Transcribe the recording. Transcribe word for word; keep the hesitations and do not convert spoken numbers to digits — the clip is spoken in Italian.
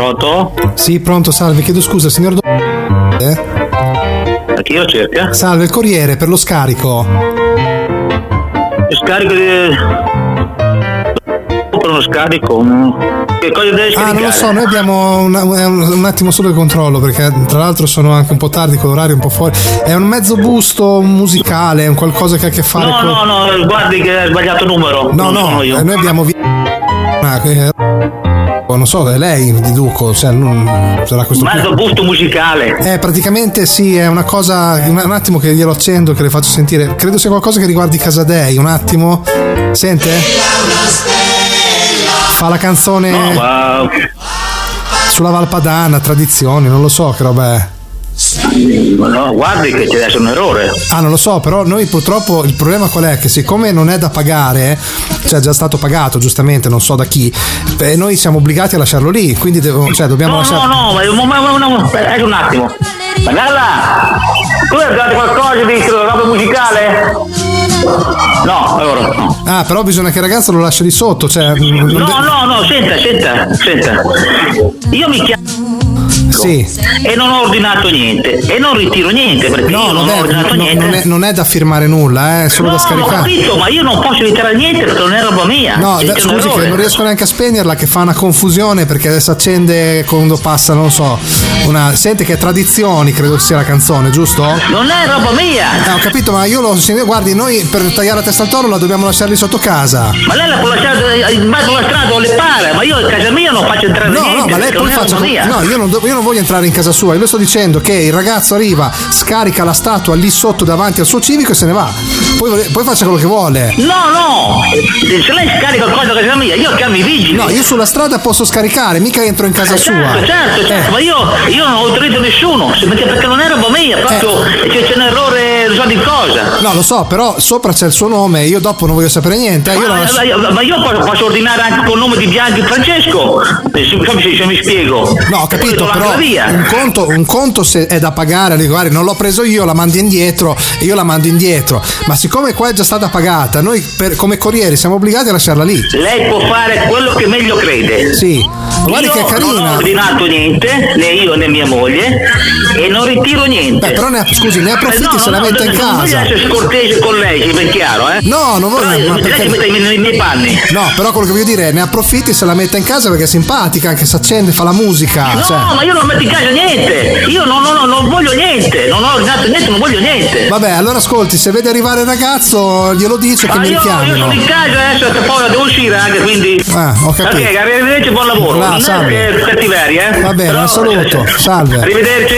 Pronto? Sì, pronto, salve, chiedo scusa, signor Do... Eh? A chi lo cerca? Salve, il corriere per lo scarico. Il scarico di... per uno scarico? Che cosa deve scaricare? Ah, non lo so, noi abbiamo una, un, un attimo solo di controllo, perché tra l'altro sono anche un po' tardi con l'orario un po' fuori. È un mezzo busto musicale, un qualcosa che ha a che fare no, con... No, no, no, guardi che hai sbagliato numero. No, non no, sono io. noi abbiamo... Vi... Ah, che... non so, è lei, deduco, cioè, non sarà questo mezzo qui. busto musicale. Eh, praticamente sì, è una cosa, un, un attimo che glielo accendo, che le faccio sentire, credo sia qualcosa che riguardi Casadei, un attimo, sente? Fa la canzone no, ma... sulla Valpadana, tradizioni, non lo so che roba è. No, guardi che c'è adesso un errore. Ah, non lo so, però noi purtroppo il problema qual è? Che siccome non è da pagare, cioè è già stato pagato giustamente, non so da chi, eh, noi siamo obbligati a lasciarlo lì, quindi devo, cioè, dobbiamo no, lasciare... No, no, ma, ma, ma, ma aspetta un attimo. Magalla, tu hai dato qualcosa di roba musicale? No, allora no. Ah, però bisogna che il ragazzo lo lasci lì sotto, cioè... No, de- no, no, senta, senta, senta. Io mi chiamo... Sì. E non ho ordinato niente e non ritiro niente perché no, io non, non ho è, ordinato no, niente. Non è, non è da firmare nulla, è solo no, da scaricare. No, ho capito, ma io non posso ritirare niente perché non è roba mia. No, da, scusi che non riesco neanche a spegnerla, che fa una confusione perché si accende quando passa, non so, una... Sente che è Tradizioni, credo sia la canzone, giusto? Non è roba mia. Eh, ho capito, ma io lo... Guardi, noi per tagliare la testa al toro la dobbiamo lasciare lì sotto casa. Ma lei la può lasciare in mezzo alla strada dove le pare, ma io a casa mia non faccio entrare no, niente. No, ma lei poi faccia... No, io non, io non voglio entrare in casa sua, io le sto dicendo che il ragazzo arriva, scarica la statua lì sotto davanti al suo civico e se ne va. Poi, poi faccia quello che vuole. No, no, se lei scarica qualcosa a casa mia, io chiamo i vigili. No, io sulla strada posso scaricare, mica entro in casa eh, sua. Certo, certo, certo, eh. ma io, io non ho autorizzato nessuno, perché non è roba mia, proprio eh. c'è, c'è un errore, non so di cosa. No, lo so, però sopra c'è il suo nome, io dopo non voglio sapere niente. Eh, io ma, lascio... ma, ma io posso, posso ordinare anche col nome di Bianchi Francesco, se, se, se mi spiego. No, ho capito, però un conto, un conto se è da pagare, guardi, non l'ho preso io, la mandi indietro e io la mando indietro, ma siccome qua è già stata pagata, noi per, come corrieri siamo obbligati a lasciarla lì. Lei può fare quello che meglio crede. Sì, guardi che è carina. Non ho ordinato niente, né io né mia moglie, e non ritiro niente. Beh, però ne, scusi, ne approfitti eh, no, se no, la mette no, in casa. Non voglio essere scortese con lei, è ben chiaro, eh? No, non voglio. Però, ma perché... lei mette nei miei panni. No, però quello che voglio dire è ne approfitti se la mette in casa perché è simpatica, anche se accende, fa la musica. No, cioè... ma io non metto in casa niente. Io non, non, non, non voglio niente, non ho ordinato niente, non voglio niente. Vabbè, allora ascolti, se vede arrivare il ragazzo glielo dice, ma che mi richiamino. Io sono in casa adesso, che poi devo uscire anche, quindi. Ah, ho capito. Ok, arrivederci, buon lavoro. No, non salve. è cattiveria, eh. Va bene, però... un saluto, salve. Arrivederci.